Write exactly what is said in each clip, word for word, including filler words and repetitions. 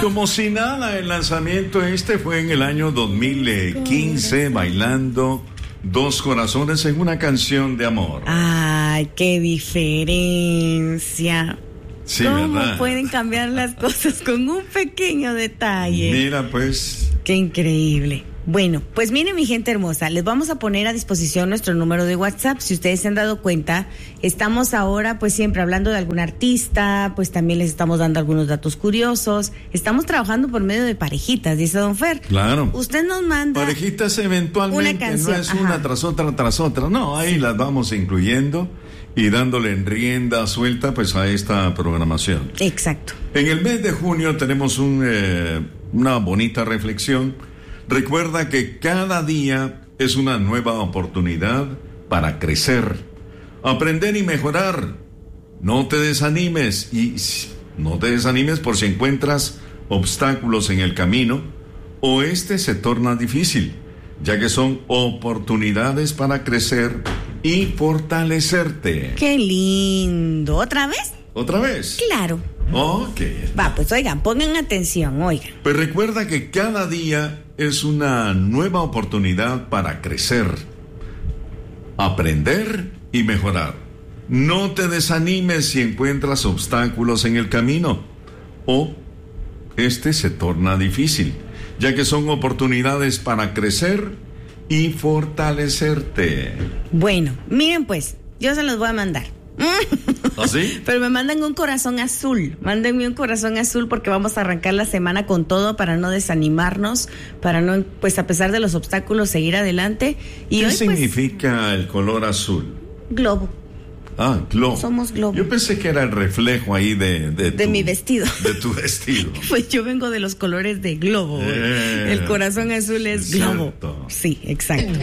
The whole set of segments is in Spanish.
como si nada, el lanzamiento este fue en el año dos mil quince, bailando Dos Corazones en una canción de amor. Ay, qué diferencia. Sí, ¿Cómo ¿verdad? pueden cambiar las cosas con un pequeño detalle? Mira, pues. Qué increíble. Bueno, pues miren, mi gente hermosa, les vamos a poner a disposición nuestro número de WhatsApp. Si ustedes se han dado cuenta, estamos ahora pues siempre hablando de algún artista, pues también les estamos dando algunos datos curiosos. Estamos trabajando por medio de parejitas, dice don Fer. Claro. Usted nos manda parejitas eventualmente, una canción, no es ajá. una tras otra, tras otra. No, ahí sí. Las vamos incluyendo y dándole rienda suelta pues a esta programación. Exacto. En el mes de junio tenemos un, eh, una bonita reflexión. Recuerda que cada día es una nueva oportunidad para crecer, aprender y mejorar. No te desanimes y no te desanimes por si encuentras obstáculos en el camino o este se torna difícil, ya que son oportunidades para crecer y fortalecerte. ¡Qué lindo! ¿Otra vez? ¿Otra vez? Claro. Ok. Va, pues oigan, pongan atención, oigan. Pues recuerda que cada día es una nueva oportunidad para crecer, aprender y mejorar. No te desanimes si encuentras obstáculos en el camino o este se torna difícil, ya que son oportunidades para crecer y fortalecerte. Bueno, miren pues, yo se los voy a mandar. ¿Así? Pero me mandan un corazón azul. Mándenme un corazón azul porque vamos a arrancar la semana con todo para no desanimarnos, para no, pues a pesar de los obstáculos, seguir adelante. Y ¿Qué hoy, significa pues, el color azul? Globo. Ah, globo. Somos globo. Yo pensé que era el reflejo ahí de... De, de tu, mi vestido. De tu vestido. Pues yo vengo de los colores de globo. Eh, el corazón azul es, es globo. Cierto. Sí, exacto.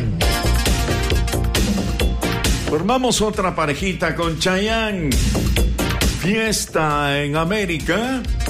Formamos otra parejita con Chayanne. Fiesta en América.